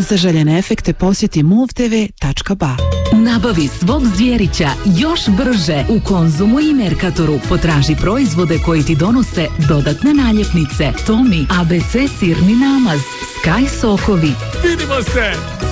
Za željene efekte posjeti movtv.ba. Nabavi svog zvjerića još brže u Konzumu i Mercatoru. Potraži proizvode koji ti donose dodatne naljepnice. Tomi, ABC sirni namaz, Sky sokovi. Vidimo se!